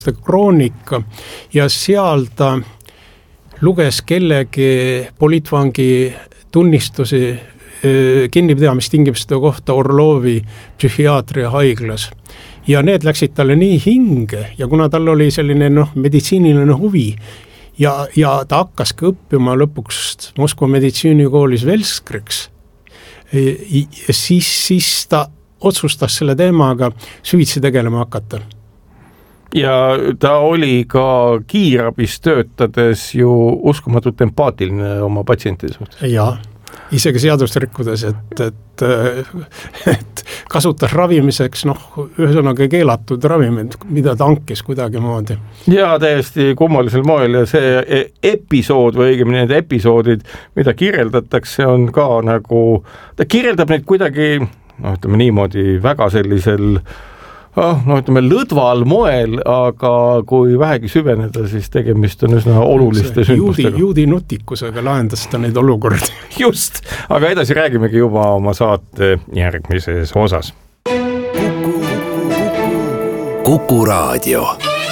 kroonika ja seal ta luges kellegi poliitvangi tunnistusi kinnipidamistingimuste kohta Orlovi psühhiaatria haiglas. Ja need läksid talle nii hinge ja kuna tal oli selline meditsiiniline huvi ja ta hakkaski õppima lõpuks Moskva meditsiinikoolis Velskriks, siis ta otsustas selle teemaga süvitsi tegelema hakata. Ja ta oli ka kiirabis töötades ju uskumatult empaatiline oma patsientide suhtes. Jaa, isegi seadust rikkudes, et kasutas ravimiseks, ühesõnaga keelatud ravimid, mida ta hankis kuidagi moodi. Ja täiesti kummalisel moel ja see episood või õigemini need episoodid, mida kirjeldatakse, on ka nagu, ta kirjeldab neid kuidagi, ütleme niimoodi, väga sellisel lõdval moel, aga kui vähegi süveneda, siis tegemist on üsna oluliste sündmustega. Juudi nutikusega lahendas ta neid olukordi. Just, aga edasi räägimegi juba oma saate järgmises osas. Kuku Raadio.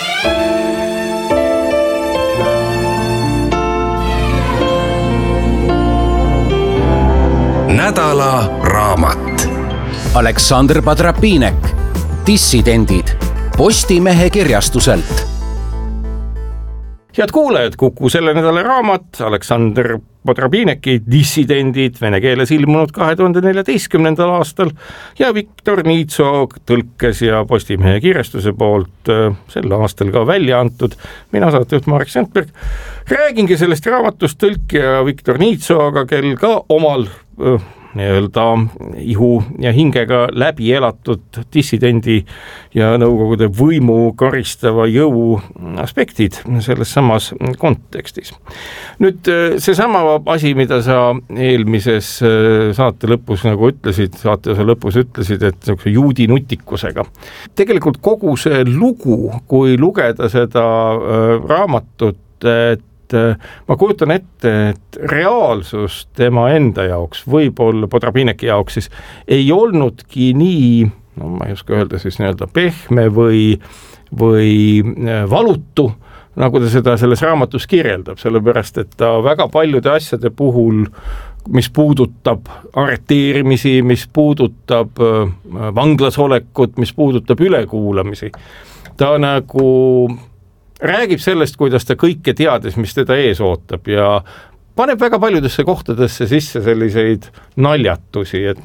Nädala raamat. Aleksandr Podrapinek, Dissidendid, Postimehe kirjastuselt. Head kuulajad, Kuku selle nädala raamat Aleksandr Podrapineki Dissidendid vene keeles ilmunud 2014. aastal ja Viktor Niitso tõlkes ja Postimehe kirjastuse poolt sel aastal ka välja antud. Mina saatejuht Marek Sandberg. Räägingi sellest raamatust tõlkija Viktor Niitsoga, kel ka omal ihu ja hingega läbi elatud dissidendi ja nõukogude võimu karistava jõu aspektid selles samas kontekstis. Nüüd seesama asi, mida sa eelmises saate lõpus nagu ütlesid, saateosa lõpus ütlesid, et juudi nutikusega. Tegelikult kogu see lugu, kui lugeda seda raamatut, et ma kujutan ette, et reaalsus tema enda jaoks, võib-olla Podrapineki jaoks siis ei olnudki nii, ma ei oska öelda siis pehme või valutu, nagu ta seda selles raamatus kirjeldab, sellepärast, et ta väga paljude asjade puhul, mis puudutab arreteerimisi, mis puudutab vanglas olekut, mis puudutab ülekuulamisi, ta nagu räägib sellest, kuidas ta kõike teadis, mis teda ees ootab ja paneb väga paljudesse kohtadesse sisse selliseid naljatusi, et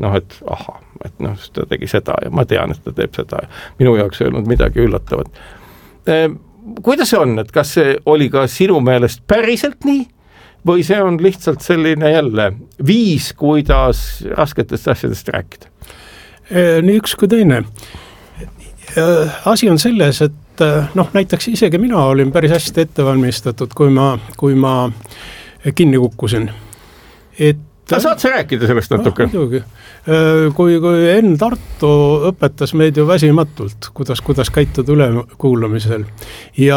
ta tegi seda ja ma tean, et ta teeb seda ja minu jaoks ei olnud midagi üllatavat. Kuidas see on, et kas see oli ka sinu meelest päriselt nii või see on lihtsalt selline jälle viis, kuidas rasketest asjadest rääkida? Nii üks kui teine. Asi on selles, et näiteks isegi mina olin päris hästi ettevalmistatud, kui ma kinni kukkusin. Saad sa rääkida sellest natuke? Kui Enn Tartu õpetas meid ju väsimatult, kuidas käituda ülekuulamisel ja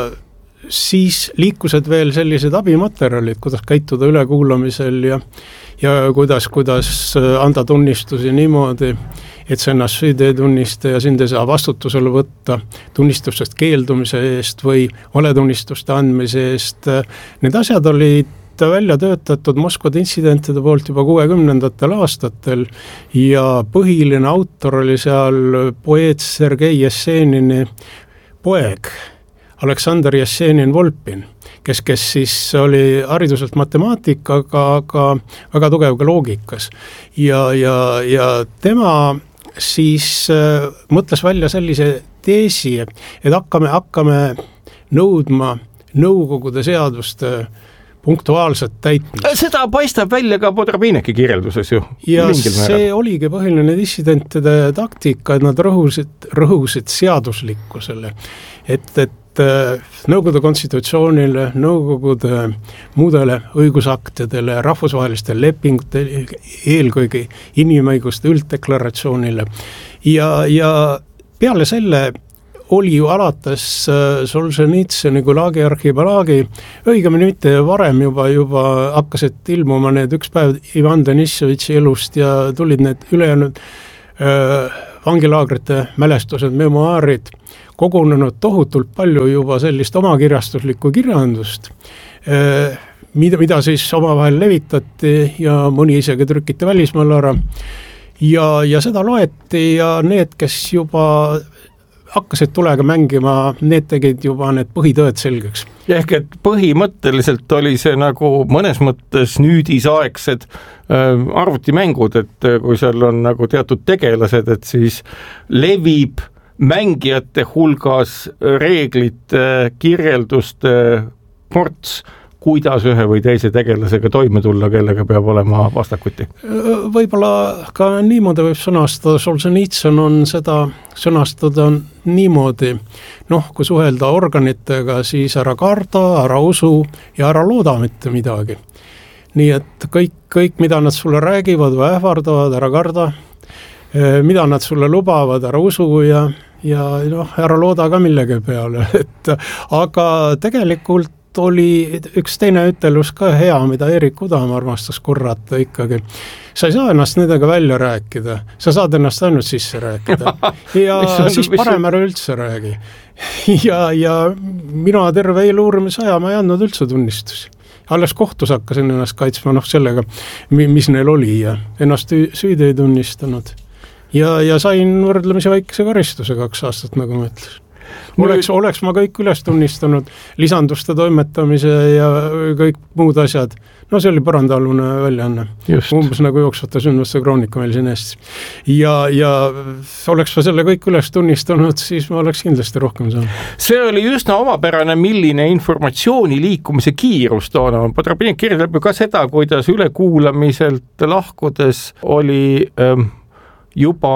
siis liikused veel sellised abimaterjalid, kuidas käituda ülekuulamisel ja kuidas anda tunnistusi niimoodi, et sa ennast süüd ei tunnista ja sind ei saa vastutusele võtta tunnistustest keeldumise eest või valetunnistuste andmise eest. Need asjad olid välja töötatud Moskva dissidentide poolt juba 60. aastatel ja põhiline autor oli seal poeet Sergei Jessenini poeg Aleksandr Jessenin-Volpin, kes siis oli hariduselt matemaatikaga, aga väga tugev ka loogikas. Ja tema siis mõtles välja sellise teesi, et hakkame nõudma nõukogude seaduste punktuaalset täitmist. Seda paistab välja ka Podrapineki kirjelduses ju. Ja see oligi põhiline dissidentide taktika, et nad rõhusid seaduslikkusele, et nõukogude konstitutsioonile, nõukogude muudele õigusaktidele, rahvusvahelistele lepingutele, eelkõige inimõiguste ülddeklaratsioonile ja peale selle oli ju alates Solženitsõni Gulagi arhipelaagi, õigemini mitte varem juba hakkasid ilmuma need üks päev Ivan Denissovitši elust ja tulid need ülejäänud vangilaagrite mälestused, memuaarid, kogunenud tohutult palju juba sellist omakirjastuslikku kirjandust, mida siis omavahel levitati ja mõni isegi trükiti välismaal ära ja seda loeti ja need, kes juba hakkasid tulega mängima, need tegid juba need põhitõed selgeks. Ehk et põhimõtteliselt oli see nagu mõnes mõttes nüüdisaegsed arvutimängud, et kui seal on nagu teatud tegelased, et siis levib mängijate hulgas reeglite, kirjelduste ports, kuidas ühe või teise tegelasega toime tulla, kellega peab olema vastakuti? Võib-olla ka niimoodi võib sõnastada, Solženitsõn on seda sõnastada niimoodi, kui suhelda organitega, siis ära karda, ära usu ja ära looda mitte midagi. Nii et kõik, mida nad sulle räägivad või ähvardavad, ära karda, mida nad sulle lubavad, ära usu ja ära looda ka millegi peale. Aga tegelikult oli üks teine ütelus ka hea, mida Erik Udam armastas korrata ikkagi. Sa ei saa ennast nendega välja rääkida, sa saad ennast ainult sisse rääkida ja siis parem ära üldse räägi. Ja mina terve eeluurimisaja ma ei andnud üldse tunnistusi. Alles kohtus hakkasin ennast kaitsma sellega, mis neil oli ja ennast süüdi ei tunnistanud. Ja sain võrdlemisi väikese karistuse 2 aastat, nagu ma ütlesin. Oleks ma kõik üles tunnistanud, lisanduste toimetamise ja kõik muud asjad. See oli põrandaalune väljaanne. Umbes nagu jooksvate sündmuste kroonika meil siin Eestis. Ja oleks ma selle kõik üles tunnistanud, siis ma oleks kindlasti rohkem saanud. See oli üsna omapärane, milline informatsiooni liikumise kiirus toona. Podrapinek kirjeldab ju ka seda, kuidas ülekuulamiselt lahkudes oli juba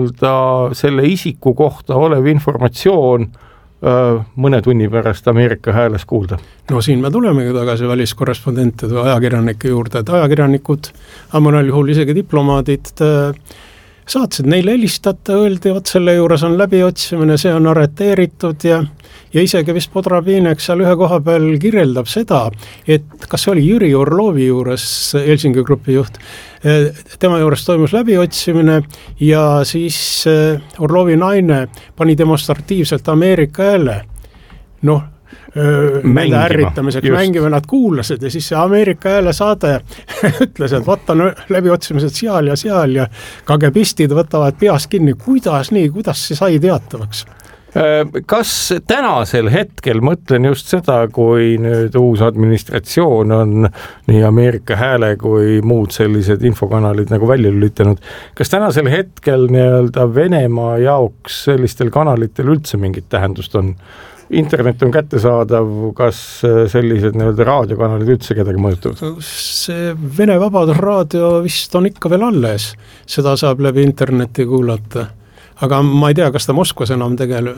selle isiku kohta olev informatsioon mõne tunni pärast Ameerika Hääles kuulda. Siin me tulemegi tagasi väliskorrespondentide või ajakirjanike juurde, et ajakirjanikud, mõnel juhul isegi diplomaadid saatsid neile helistada, öeldi, et selle juures on läbiotsimine, see on arreteeritud ja isegi vist Podrapinek seal ühe koha peal kirjeldab seda, et kas see oli Jüri Orlovi juures, Helsingi grupi juht, tema juures toimus läbiotsimine ja siis Orlovi naine pani demonstratiivselt Ameerika Hääle, nende ärritamiseks mängima, nad kuulasid ja siis see Ameerika Hääle saade ütles, et vaata läbiotsimised seal ja KGBistid võtavad peas kinni, kuidas see sai teatavaks? Kas tänasel hetkel, mõtlen just seda, kui nüüd uus administratsioon on nii Ameerika Hääle kui muud sellised infokanalid nagu välja lülitanud, kas tänasel hetkel Venemaa jaoks sellistel kanalitel üldse mingit tähendust on? Internet on kättesaadav, kas sellised raadiokanalid üldse kedagi mõjutavad? See Vene Vabadusraadio vist on ikka veel alles, seda saab läbi interneti kuulata. Aga ma ei tea, kas ta Moskvas enam tegeleb.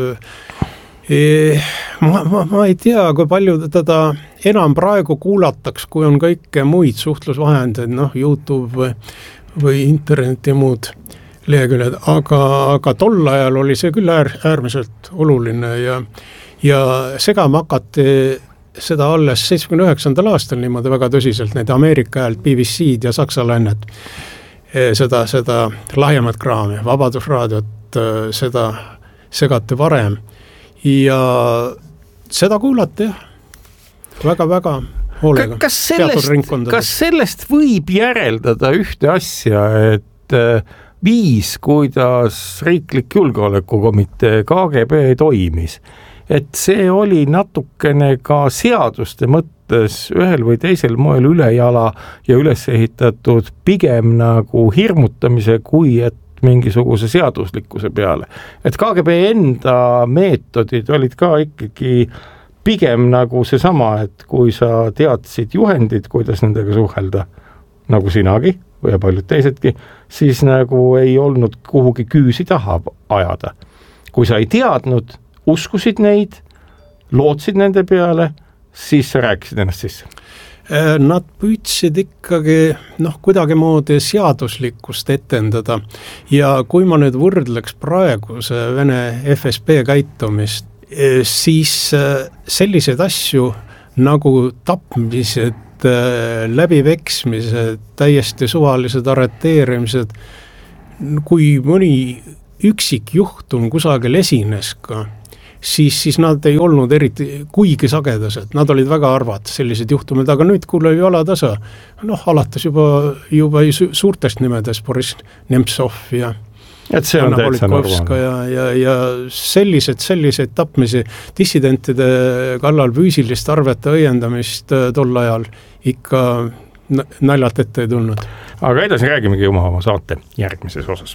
Ma ei tea, kui palju teda enam praegu kuulataks, kui on kõike muid suhtlusvahendeid, YouTube või internet ja muud leheküljed, aga tol ajal oli see küll äärmiselt oluline ja segama hakati seda alles 79. aastal niimoodi väga tõsiselt, need Ameerika Häält, BBC-d ja Saksa lännet. Seda lahjemat kraami, Vabadusraadiot, seda segati varem ja seda kuulati väga hoolega. Kas sellest võib järeldada ühte asja, et viis, kuidas riiklik julgeolekukomitee KGB toimis, et see oli natukene ka seaduste mõttes ühel või teisel moel ülejala ja üles ehitatud pigem nagu hirmutamise kui et mingisuguse seaduslikkuse peale. Et KGB enda meetodid olid ka ikkagi pigem nagu seesama, et kui sa teadsid juhendid, kuidas nendega suhelda, nagu sinagi või paljud teisedki, siis nagu ei olnud kuhugi küüsi taha ajada. Kui sa ei teadnud, uskusid neid, lootsid nende peale, siis sa rääkisid ennast sisse? Nad püüdsid ikkagi kuidagi moodi seaduslikkust etendada ja kui ma nüüd võrdleks praeguse Vene FSB käitumist, siis selliseid asju nagu tapmised, läbiveksmised, täiesti suvalised arreteerimised, kui mõni üksik juhtum kusagil esines ka, siis nad ei olnud eriti kuigi sagedased, nad olid väga harvad sellised juhtumid, aga nüüd kuule jalatasa, alates juba suurtest nimedes Boris Nemtsov ja see on täitsa ja selliseid tapmisi, dissidentide kallal füüsilist arvete õiendamist tol ajal ikka naljalt ette ei tulnud. Aga edasi räägimegi oma saate järgmises osas.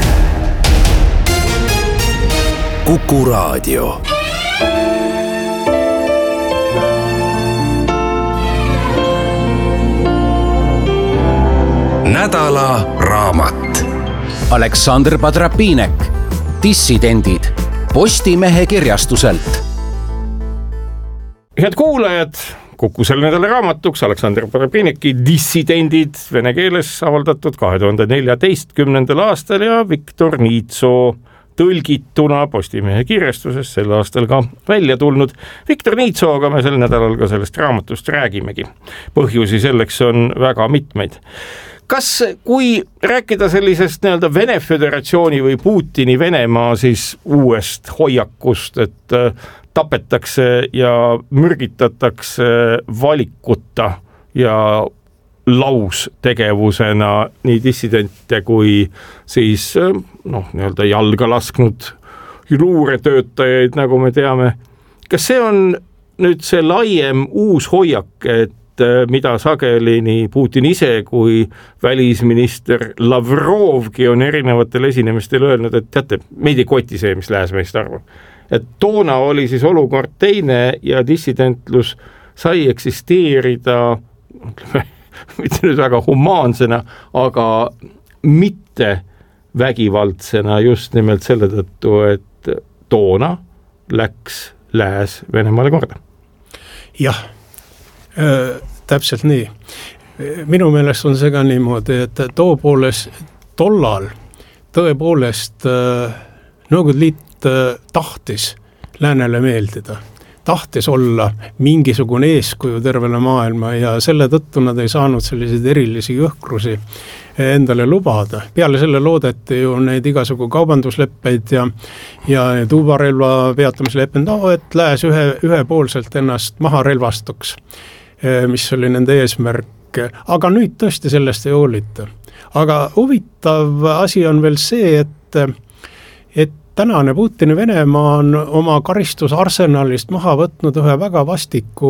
Kuku Raadio. Nädala raamat. Aleksandr Padrapinek, Dissidendid, Postimehe kirjastuselt. Head kuulajad, Kuku selle nädala raamatuks Aleksandr Padrapineki Dissidendid vene keeles avaldatud 2014. aastal ja Viktor Niitso tõlgituna Postimehe kirjastuses sel aastal ka välja tulnud. Viktor Niitsoga me sel nädalal ka sellest raamatust räägimegi. Põhjusi selleks on väga mitmeid. Kas kui rääkida sellisest nii-öelda Vene Föderatsiooni või Putini Venemaa siis uuest hoiakust, et tapetakse ja mürgitatakse valikuta ja laustegevusena nii dissidente kui siis nii-öelda jalga lasknud luuretöötajaid, nagu me teame. Kas see on nüüd see laiem uus hoiak, et mida sageli nii Putin ise kui välisminister Lavrovgi on erinevatel esinemistel öelnud, et teate, meid ei koti see, mis lääs meist arvab. Et toona oli siis olukord teine ja dissidentlus sai eksisteerida, mitte nüüd väga humaansena, aga mitte vägivaldsena just nimelt selle tõttu, et toona läks lääs Venemaale korda. Jah, täpselt nii. Minu meelest on see ka niimoodi, et tollal tõepoolest Nõukogude Liit tahtis läänele meeldida. Tahtis olla mingisugune eeskuju tervele maailma ja selle tõttu nad ei saanud selliseid erilisi jõhkrusi endale lubada. Peale selle loodeti ju neid igasugu kaubandusleppeid ja tuubarelva peatamisleppeid, et lääs ühepoolselt ennast maha relvastuks, mis oli nende eesmärk. Aga nüüd tõesti sellest ei hoolita. Aga huvitav asi on veel see, et tänane Putini Venemaa on oma karistusarsenalist maha võtnud ühe väga vastiku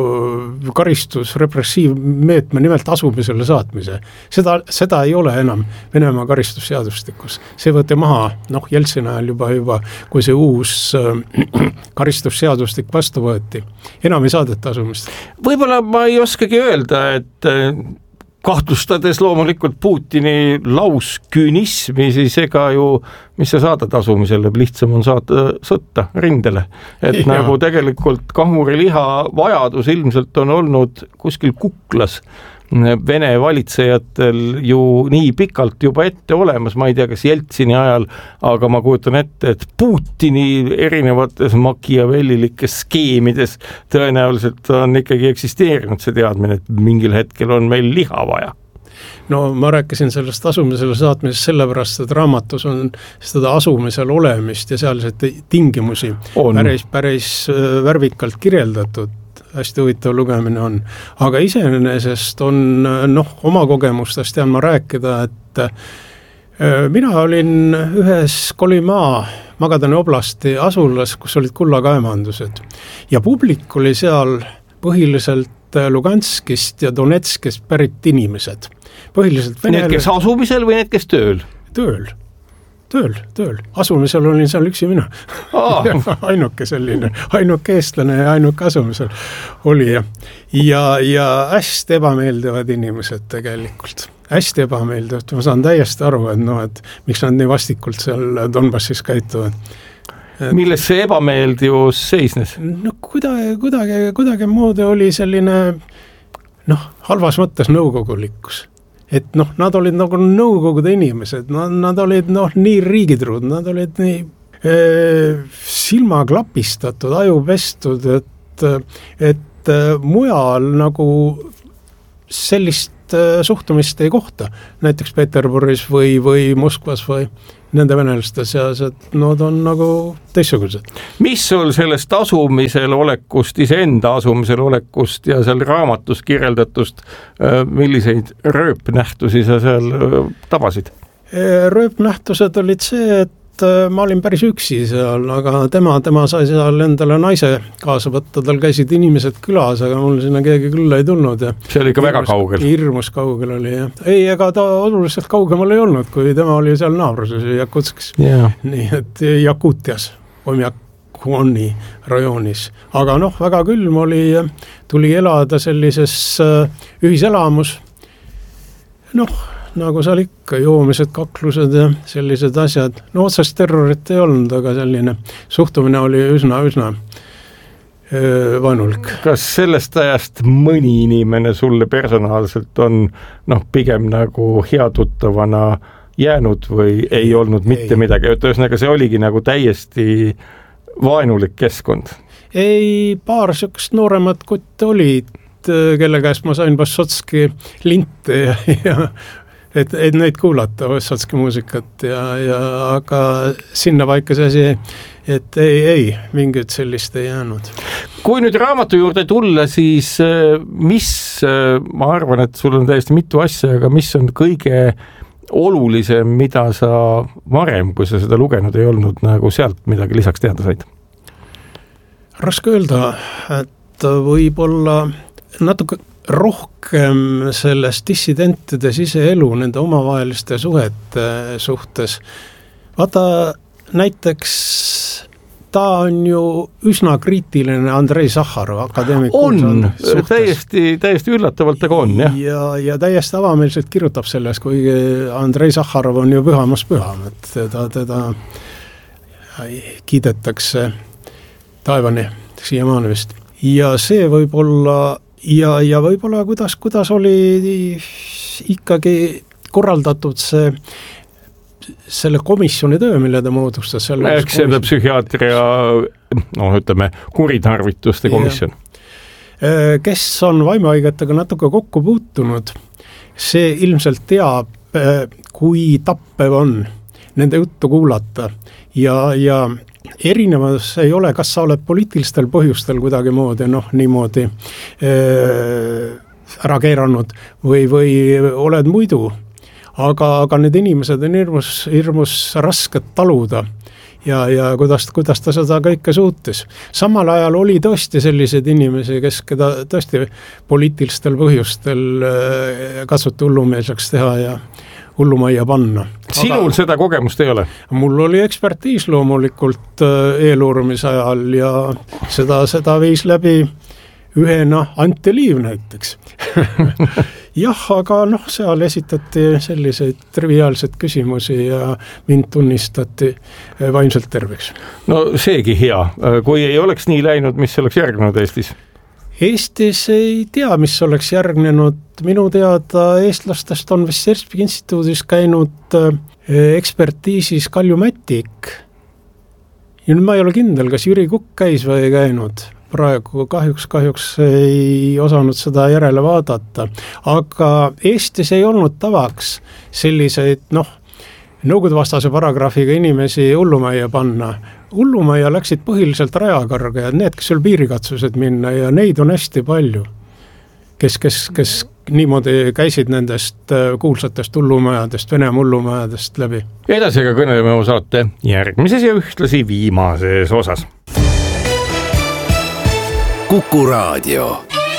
karistusrepressiivmeetme, nimelt asumisele saatmise. Seda ei ole enam Venemaa karistusseadustikus. See võeti maha, Jeltsini ajal juba, kui see uus karistusseadustik vastu võeti. Enam ei saadeta asumist. Võib-olla ma ei oskagi öelda, et kahtlustades loomulikult Putini lausküünismi, siis ega ju, mis sa saadad asumisele, lihtsam on saada sõtta rindele. Et nagu tegelikult kahmuriliha vajadus ilmselt on olnud kuskil kuklas Vene valitsejatel ju nii pikalt juba ette olemas, ma ei tea, kas Jeltsini ajal, aga ma kujutan ette, et Putini erinevates makiavellilikes skeemides tõenäoliselt on ikkagi eksisteerinud see teadmine, et mingil hetkel on meil liha vaja. No ma rääkisin sellest asumisele saatmisest sellepärast, et raamatus on seda asumisel olemist ja sealseid tingimusi päris värvikalt kirjeldatud. Hästi huvitav lugemine on. Aga iseenesest on, oma kogemustest tean ma rääkida, et mina olin ühes Kolimaa Magadani oblasti asulas, kus olid kullakaemandused. Ja publik oli seal põhiliselt Luganskist ja Donetskist pärit inimesed. Põhiliselt Need, kes asumisel või need, kes tööl? Tööl. Asumisel olin seal üksi mina. Ainuke eestlane ja ainuke asumisel oli. Ja hästi ebameeldivad inimesed tegelikult. Hästi ebameeldivad. Ma saan täiesti aru, et miks nad nii vastikult seal Donbassis käituvad. Milles see ebameeldivus seisnes? Kuidagi moodi oli selline halvas mõttes nõukogulikkus. Et nad olid nagu nõukogude inimesed, nad olid nii riigitrud, nad olid nii silmaklapistatud, ajupestud, et mujal nagu sellist suhtumist ei kohta, näiteks Peterburis või Moskvas või nende venelaste seas, et nad on nagu teistsugused. Mis sul sellest asumisel olekust, iseenda asumisel olekust ja seal raamatus kirjeldatust, milliseid rööpnähtusi sa seal tabasid? Rööpnähtused olid see, et ma olin päris üksi seal, aga tema sai seal endale naise kaasa võtta, tal käisid inimesed külas, aga mul sinna keegi külla ei tulnud. Ja see oli ikka väga kaugel. Hirmus kaugel oli, jah. Ei, ega ta oluliselt kaugemal ei olnud, kui tema oli seal naabruses Jakutskis. Yeah. Nii, et Jakutias, Omjakoni rajoonis. Aga väga külm oli, tuli elada sellises ühiselamus. Nagu seal ikka, joomised, kaklused ja sellised asjad. Otsest terrorit ei olnud, aga selline suhtumine oli üsna vaenulik. Kas sellest ajast mõni inimene sulle personaalselt on pigem nagu hea tuttavana jäänud või ei olnud mitte midagi? Ühesõnaga, see oligi nagu täiesti vaenulik keskkond? Ei, paar sükst nooremat kutte olid, kelle käest ma sain Vassotski linte ja et neid kuulata, Vassotski muusikat aga sinna paika see asi, et ei, mingit sellist ei jäänud. Kui nüüd raamatu juurde tulla, siis ma arvan, et sul on täiesti mitu asja, aga mis on kõige olulisem, mida sa varem, kui sa seda lugenud ei olnud, nagu sealt midagi lisaks teada said? Raske öelda, et võib-olla natuke rohkem sellest dissidentide siseelu, nende omavaheliste suhete suhtes. Vaata, näiteks ta on ju üsna kriitiline Andrei Sahharov, akadeemik. On, täiesti üllatavalt, aga on, jah. Ja täiesti avameelselt kirjutab sellest, kui Andrei Sahharov on ju pühamast püham, et teda kiidetakse taevani siiamaani vist. Ja see võib olla ja võib-olla kuidas oli ikkagi korraldatud selle komisjoni töö, mille ta moodustas. Ehk seda psühhiaatria, kuritarvituste komisjon. Kes on vaimuhaigetega natuke kokku puutunud, see ilmselt teab, kui tappev on nende juttu kuulata ja erinevus ei ole, kas sa oled poliitilistel põhjustel kuidagi moodi, niimoodi ära keeranud või oled muidu. Aga need inimesed on hirmus rasked taluda ja kuidas ta seda kõike suutis. Samal ajal oli tõesti selliseid inimesi, keda tõesti poliitilistel põhjustel katsuti hullumeelseks teha ja hullumajja panna. Sinul seda kogemust ei ole? Mul oli ekspertiis loomulikult eeluurimise ajal ja seda viis läbi ühena Antti Liiv näiteks. Jah, aga seal esitati selliseid triviaalseid küsimusi ja mind tunnistati vaimselt terveks. No seegi hea. Kui ei oleks nii läinud, mis oleks järgnenud Eestis? Eestis ei tea, mis oleks järgnenud. Minu teada eestlastest on vist Serspik instituudis käinud ekspertiisis Kalju Mätik. Ja nüüd ma ei ole kindel, kas Jüri Kukk käis või ei käinud. Praegu kahjuks ei osanud seda järele vaadata. Aga Eestis ei olnud tavaks selliseid, nõukogudevastase paragrahviga inimesi hullumajja panna. Hullumajja läksid põhiliselt rajakargajad, need, kes seal piirikatsused minna ja neid on hästi palju, kes niimoodi käisid nendest kuulsatest hullumajadest, Venemaa hullumajadest läbi. Edasi aga kõneleme saate järgmises ja ühtlasi viimases osas. Kuku Raadio.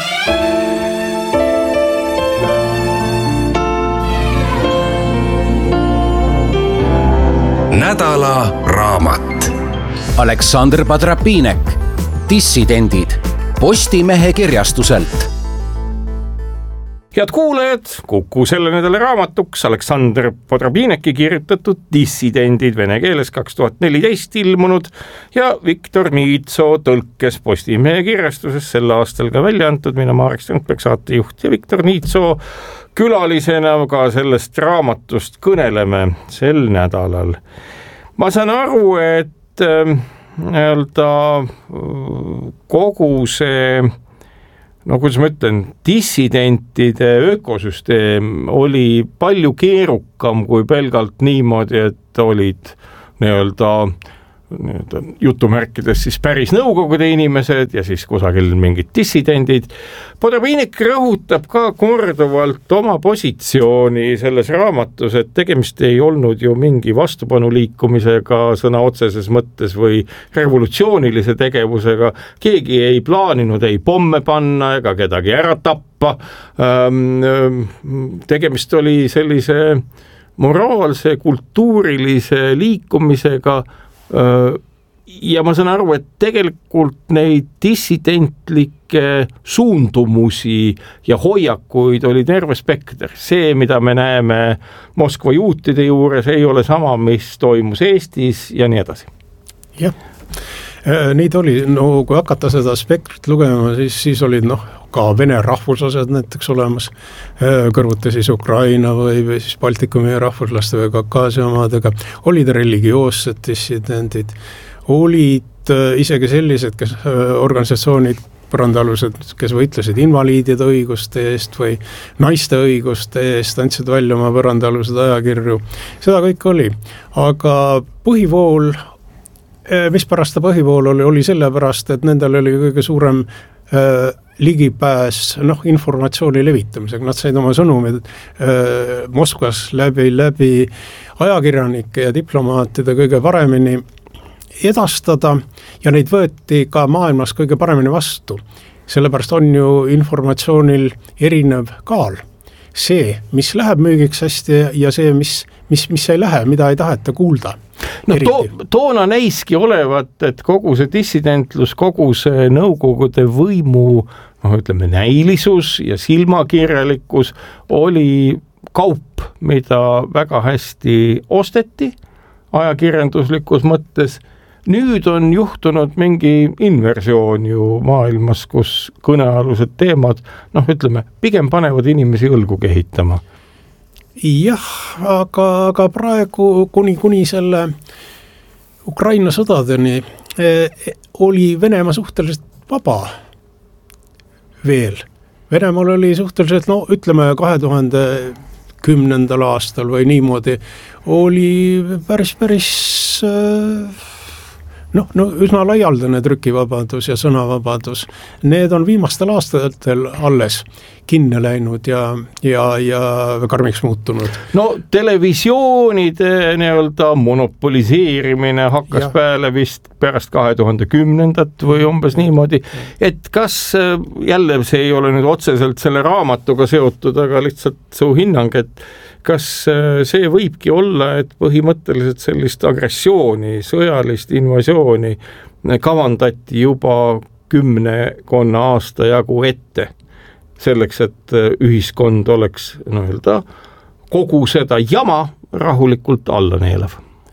Nädala raamat. Aleksandr Padrapinek, Dissidendid, Postimehe kirjastuselt. Head kuulajad, Kuku selle nädala raamatuks Aleksandr Padrapineki kirjutatud Dissidendid vene keeles 2014 ilmunud ja Viktor Niitso tõlkes Postimehe kirjastuses sel aastal ka välja antud. Mina Marek Strandberg, saatejuht ja Viktor Niitso külalisena ka sellest raamatust kõneleme sel nädalal. Ma saan aru, et kogu see no kuidas ma ütlen, dissidentide ökosüsteem oli palju keerukam kui pelgalt niimoodi, et olid nii-öelda jutumärkides siis päris nõukogude inimesed ja siis kusagil mingid dissidendid. Podrabinek rõhutab ka korduvalt oma positsiooni selles raamatus, et tegemist ei olnud ju mingi vastupanuliikumisega sõna otseses mõttes või revolutsioonilise tegevusega. Keegi ei plaaninud ei pomme panna ega kedagi ära tappa. Tegemist oli sellise moraalse, kultuurilise liikumisega ja ma saan aru, et tegelikult neid dissidentlikke suundumusi ja hoiakuid oli terve spekter. See, mida me näeme Moskva juutide juures, ei ole sama, mis toimus Eestis ja nii edasi. Jah, neid oli, no kui hakata seda spektrit lugema, siis olid ka vene rahvuslased näiteks olemas, kõrvuti siis Ukraina või siis Baltikumi rahvuslaste või Kaukaasia omadega, olid religioossed dissidendid, olid isegi sellised, kes organisatsioonid, põrandaalused, kes võitlesid invaliidide õiguste eest või naiste õiguste eest, andsid välja oma põrandaalused ajakirju, seda kõik oli, aga põhivool, mispärast ta põhivool oli sellepärast, et nendel oli kõige suurem ligipääs informatsiooni levitamisega, nad said oma sõnumid Moskvas läbi ajakirjanike ja diplomaatide kõige paremini edastada ja neid võeti ka maailmas kõige paremini vastu. Sellepärast on ju informatsioonil erinev kaal. See, mis läheb müügiks hästi ja see, mis ei lähe, mida ei taheta kuulda. Toona näiski olevat, et kogu see dissidentlus, kogu see nõukogude võimu näilisus ja silmakirjalikkus oli kaup, mida väga hästi osteti ajakirjanduslikus mõttes. Nüüd on juhtunud mingi inversioon ju maailmas, kus kõnealused teemad, pigem panevad inimesi õlgu kehitama. Jah, aga praegu kuni selle Ukraina sõdadeni oli Venemaa suhteliselt vaba veel. Venemaal oli suhteliselt, 2010. aastal või niimoodi, oli päris üsna laialdane trükivabadus ja sõnavabadus. Need on viimastel aastatel alles kinni läinud ja karmiks muutunud. Televisioonide nii-öelda monopoliseerimine hakkas peale vist pärast 2010. või umbes niimoodi, et kas jälle see ei ole nüüd otseselt selle raamatuga seotud, aga lihtsalt su hinnang, et kas see võibki olla, et põhimõtteliselt sellist agressiooni, sõjalist invasiooni kavandati juba 10 aasta jagu ette, selleks, et ühiskond oleks kogu seda jama rahulikult alla neelav?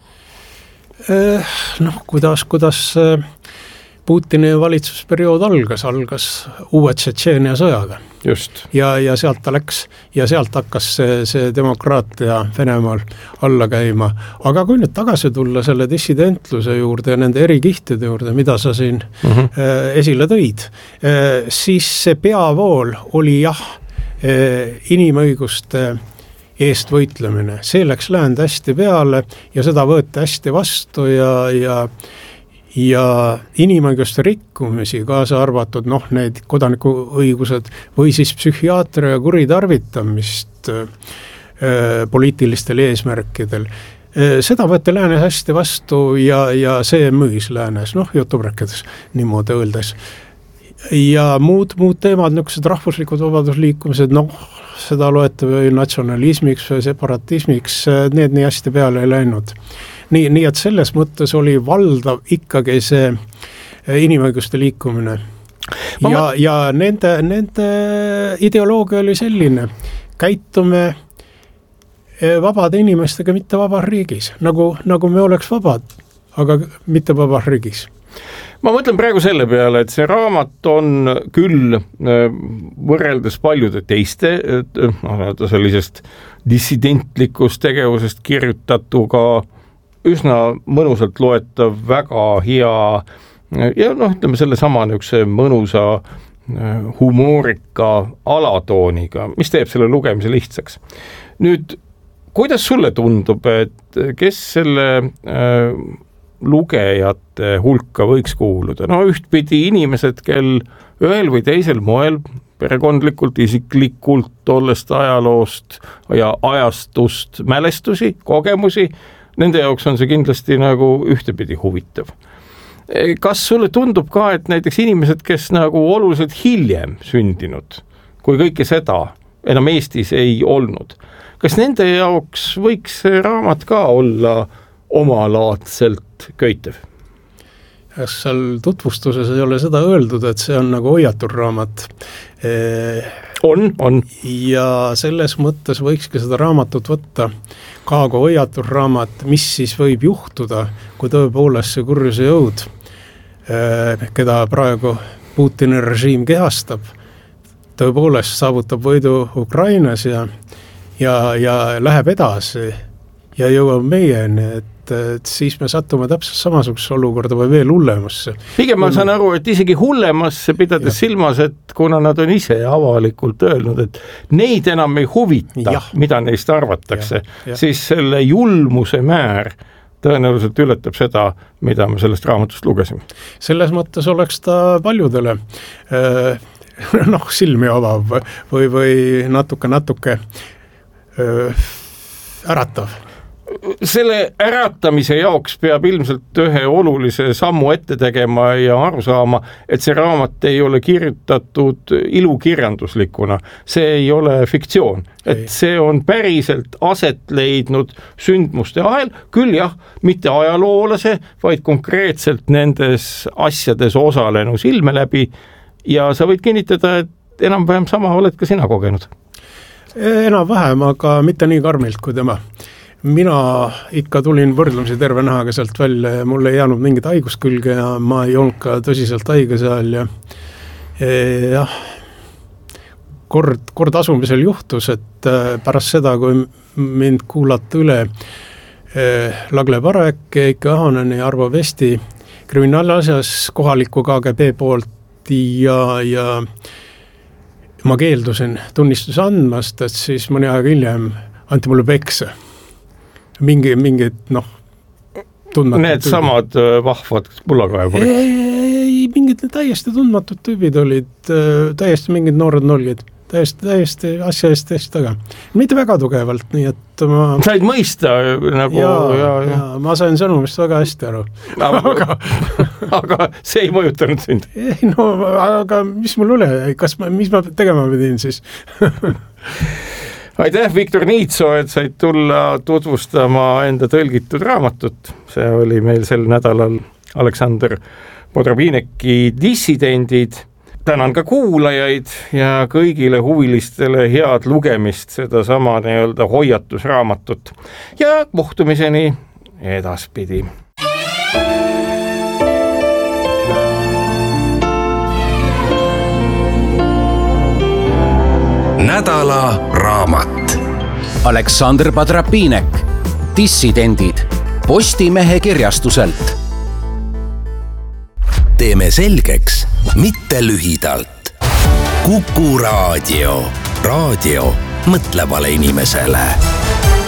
Kuidas Putini valitsusperiood algas uue Tšetšeenia sõjaga. Just. Ja sealt ta läks ja sealt hakkas see demokraatia Venemaal alla käima. Aga kui nüüd tagasi tulla selle dissidentluse juurde ja nende erikihtide juurde, mida sa siin esile tõid, siis see peavool oli inimõiguste eest võitlemine. See läks läände hästi peale ja seda võeti hästi vastu ja inimõiguste rikkumisi, kaasa arvatud need kodanikuõigused või siis psühhiaatria kuritarvitamist poliitilistel eesmärkidel. Seda võeti läänes hästi vastu ja see müüs läänes, jutubräkkedes niimoodi öeldes. Ja muud teemad, niisugused rahvuslikud vabadusliikumised, seda loete või natsionalismiks või separatismiks, need nii hästi peale ei läinud. Nii et selles mõttes oli valdav ikkagi see inimõiguste liikumine. Ja nende ideoloogia oli selline, käitume vabade inimestega mitte vabas riigis, nagu me oleks vabad, aga mitte vabas riigis. Ma mõtlen praegu selle peale, et see raamat on küll võrreldes paljude teiste sellisest dissidentlikust tegevusest kirjutatuga üsna mõnusalt loetav, väga hea ja ütleme selle sama niisuguse mõnusa humoorika alatooniga, mis teeb selle lugemise lihtsaks. Nüüd, kuidas sulle tundub, et kes selle lugejate hulka võiks kuuluda? No ühtpidi inimesed, kel ühel või teisel moel perekondlikult, isiklikult tollest ajaloost ja ajastust mälestusi, kogemusi, nende jaoks on see kindlasti nagu ühtepidi huvitav. Kas sulle tundub ka, et näiteks inimesed, kes nagu oluliselt hiljem sündinud, kui kõike seda enam Eestis ei olnud, kas nende jaoks võiks see raamat ka olla omalaadselt köitev? Seal tutvustuses ei ole seda öeldud, et see on nagu hoiaturraamat. On. Ja selles mõttes võikski seda raamatut võtta ka kui hoiaturraamat, mis siis võib juhtuda, kui tõepoolest see kurjuse jõud, keda praegu Putini režiim kehastab, tõepoolest saavutab võidu Ukrainas ja läheb edasi ja jõuab meieni, et siis me satume täpselt samasugusesse olukorda või veel hullemasse. Pigem ma saan aru, et isegi hullemasse pidades silmas, et kuna nad on ise avalikult öelnud, et neid enam ei huvita, mida neist arvatakse, siis selle julmuse määr tõenäoliselt ületab seda, mida me sellest raamatust lugesime. Selles mõttes oleks ta paljudele silmi avav või natuke äratav. Selle äratamise jaoks peab ilmselt ühe olulise sammu ette tegema ja aru saama, et see raamat ei ole kirjutatud ilukirjanduslikuna. See ei ole fiktsioon, et see on päriselt aset leidnud sündmuste ahel, küll jah, mitte ajaloolase, vaid konkreetselt nendes asjades osalenu silme läbi ja sa võid kinnitada, et enam-vähem sama oled ka sina kogenud. Enam-vähem, aga mitte nii karmilt kui tema. Mina ikka tulin võrdlemisi terve nahaga sealt välja ja mul ei jäänud mingit haigust külge ja ma ei olnud ka tõsiselt haige seal ja kord asumisel juhtus, et pärast seda, kui mind kuulata üle Lagle Parek, Eike Ahonen ja Arvo Vesti kriminaalasjas kohaliku KGB poolt ja ma keeldusin tunnistuse andmast, et siis mõni aeg hiljem anti mulle pekse. Mingid tundmatud need samad vahvad pullakaevurid? Ei, mingid täiesti tundmatud tüübid olid, täiesti mingid noored nolgid, täiesti asja eest taga. Mitte väga tugevalt, nii et ma... Said mõista nagu... Ja, ma sain sõnumist väga hästi aru. Aga see ei mõjutanud sind? Ei, aga mis mul üle? Mis ma tegema pidin siis? Aitäh, Viktor Niitso, et said tulla tutvustama enda tõlgitud raamatut. See oli meil sel nädalal Aleksandr Podrobineki Dissidendid. Tänan ka kuulajaid ja kõigile huvilistele head lugemist seda sama nii-öelda hoiatusraamatut. Ja kohtumiseni edaspidi. Nädala raamat. Aleksandr Padrapinek, Dissidendid, Postimehe kirjastuselt. Teeme selgeks, mitte lühidalt. Kuku Raadio. Raadio mõtlevale inimesele.